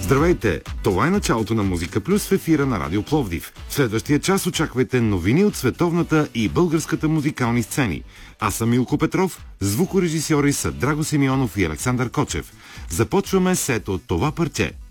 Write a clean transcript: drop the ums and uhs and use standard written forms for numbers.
Здравейте! Това е началото на Музика Плюс в ефира на Радио Пловдив. В следващия час очаквайте новини от световната и българската музикални сцени. Аз съм Милко Петров, звукорежисьори са Драго Симеонов и Александър Кочев. Започваме сет от това парче.